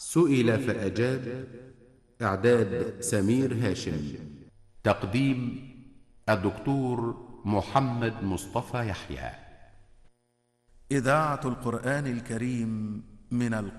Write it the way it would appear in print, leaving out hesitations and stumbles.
سئل فأجاب. إعداد سمير هاشم. تقديم الدكتور محمد مصطفى يحيى. إذاعة القرآن الكريم من